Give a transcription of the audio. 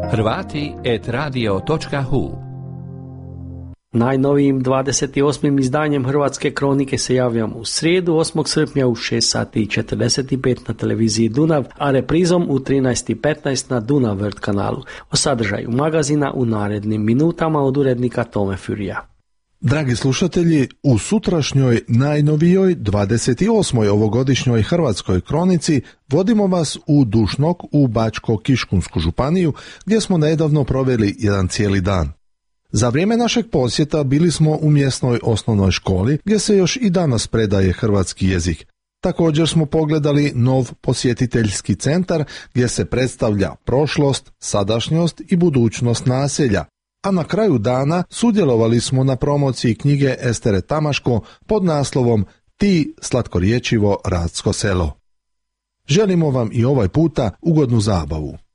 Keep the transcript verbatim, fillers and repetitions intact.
Hrvati et radio točka hu. Najnovijim dvadeset osmim izdanjem Hrvatske kronike se javljamo u srijedu osmog srpnja u šest sati i četrdeset pet na televiziji Dunav, a reprizom u trinaest i petnaest na Dunav World kanalu. O sadržaju magazina u narednim minutama od urednika Tome Furija. Dragi slušatelji, u sutrašnjoj najnovijoj dvadeset osmoj ovogodišnjoj Hrvatskoj kronici vodimo vas u Dušnok u Bačko-Kiškunsku županiju, gdje smo nedavno proveli jedan cijeli dan. Za vrijeme našeg posjeta bili smo u mjesnoj osnovnoj školi, gdje se još i danas predaje hrvatski jezik. Također smo pogledali nov posjetiteljski centar, gdje se predstavlja prošlost, sadašnjost i budućnost naselja. A na kraju dana sudjelovali smo na promociji knjige Estere Tamaško pod naslovom Ti slatkorječivo Radsko selo. Želimo vam i ovaj puta ugodnu zabavu.